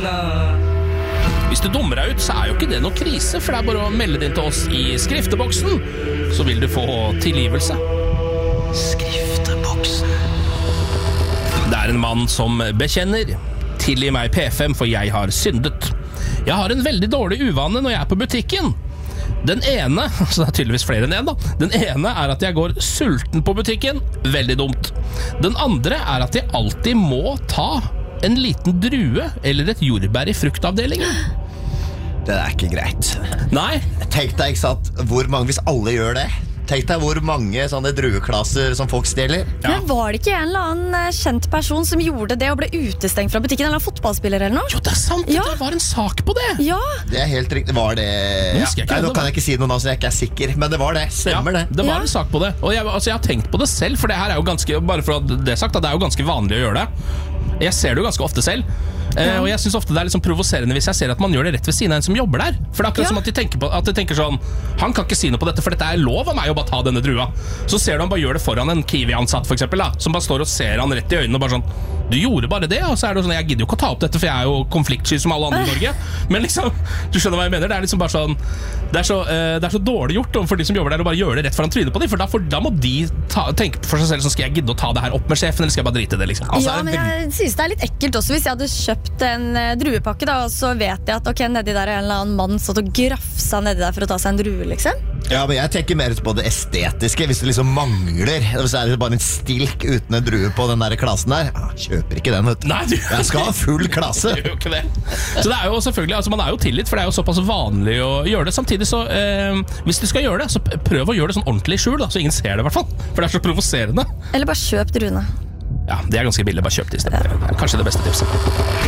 Hvis du dummer deg ut, så jo ikke det noe krise, for det bare å melde det inn til oss i skrifteboksen, så vil du få tilgivelse. Skrifteboksen. Det en mann som bekjenner. Tilgi meg P5, for jeg har syndet. Jeg har en veldig dårlig uvane når jeg på butikken. Den ene, så det tydeligvis flere enn en da. Den ene at jeg går sulten på butikken. Veldig dumt. Den andre at jeg alltid må ta en liten drue eller et jordbær i fruktavdelingen. Det ikke greit. Nei. Tenk deg, ikke sant, hvor mange, hvis alle gjør det. Tenk deg hvor mange sånne drueklasser som folk stjeler. Ja. Men var det ikke en eller annen kjent person som gjorde det og ble utestengt fra butikken, eller en fotballspiller eller noe? Jo, det sant, ja. Det var en sak på det. Ja. Det helt riktig, var det... Ja. Nei, nå kan jeg ikke si noe nå, så jeg ikke sikker, men det var det, stemmer det. Det var en sak på det, og jeg har tenkt på det selv, for det her jo ganske, bare for at det sagt, at det jo ganske vanlig å gjøre det. Jeg ser det jo ganske ofte selv. Og jeg synes ofte det liksom provoserende hvis jeg ser at man gjør det rett ved siden av en som jobber der. For det akkurat som at de tenker sånn, han kan ikke si noe på dette, for dette lov av meg å bare ta denne drua. Så ser du han bare gjør det foran en Kiwi-ansatt for eksempel da, som bare står og ser han rett i øynene og bare sånn, du gjorde bare det, og så det sånn, jeg gidder jo ikke å ta opp dette, for jeg jo konfliktsky som alle andre i Norge. Men liksom, du skjønner hva jeg mener, det liksom bare sånn, det så dårlig gjort for de som jobber der å bare gjøre det rett foran trynet på dem, for da må de tenke for seg selv, sånn, skal jeg gidde å ta det her opp med sjefen, eller skal jeg bare drite i det liksom? Altså, men jeg synes det litt ekkelt også, hvis jeg hadde kjøpt en druepakke da, og så vet jeg at ok, nedi der en eller annen mann satt og grafsa nedi der for å ta seg en drue liksom. Ja, men jeg tenker mer på det estetiske. Hvis det liksom mangler, så det bare en stilk uten en drue på den der klasen der, kjøper ikke den, vet du. Nei, jeg skal ha full klasse. Det gjør ikke det. Så det jo selvfølgelig, altså man jo tillit, for det jo såpass vanlig å gjøre det. Samtidig så, hvis du skal gjøre det, så prøv å gjøre det sånn ordentlig skjul da, så ingen ser det i hvert fall, for det så provoserende. Eller bare kjøp druene. Ja, det ganske billig, bare kjøp det i stedet. Kanskje det beste tipset.